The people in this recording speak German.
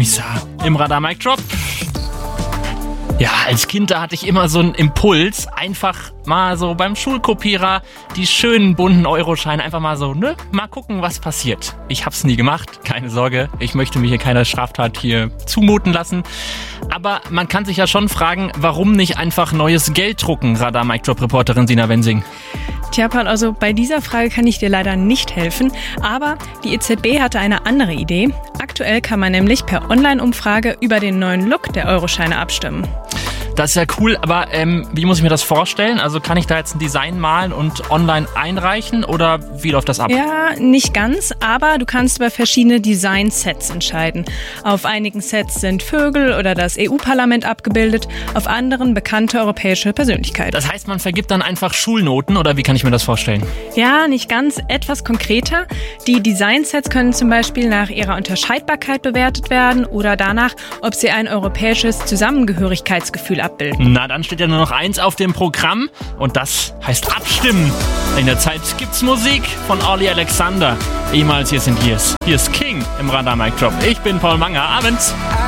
Kommissar im Radar Mic Drop. Ja, als Kind, da hatte ich immer so einen Impuls, einfach mal so beim Schulkopierer die schönen bunten Euroscheine einfach mal so, mal gucken, was passiert. Ich hab's nie gemacht, keine Sorge, ich möchte mir hier keine Straftat hier zumuten lassen. Aber man kann sich ja schon fragen, warum nicht einfach neues Geld drucken, Radar Mic Drop Reporterin Sina Wensing? Tja, Paul, also bei dieser Frage kann ich dir leider nicht helfen, aber die EZB hatte eine andere Idee. Aktuell kann man nämlich per Online-Umfrage über den neuen Look der Euroscheine abstimmen. Das ist ja cool, aber wie muss ich mir das vorstellen? Also kann ich da jetzt ein Design malen und online einreichen oder wie läuft das ab? Ja, nicht ganz, aber du kannst über verschiedene Design-Sets entscheiden. Auf einigen Sets sind Vögel oder das EU-Parlament abgebildet, auf anderen bekannte europäische Persönlichkeiten. Das heißt, man vergibt dann einfach Schulnoten oder wie kann ich mir das vorstellen? Ja, nicht ganz, etwas konkreter. Die Design-Sets können zum Beispiel nach ihrer Unterscheidbarkeit bewertet werden oder danach, ob sie ein europäisches Zusammengehörigkeitsgefühl abbilden. Na, dann steht ja nur noch eins auf dem Programm und das heißt Abstimmen. In der Zeit gibt's Musik von Olli Alexander. Ehemals Years and Years. Hier ist King im Radar Mic Drop. Ich bin Paul Manger. Abends.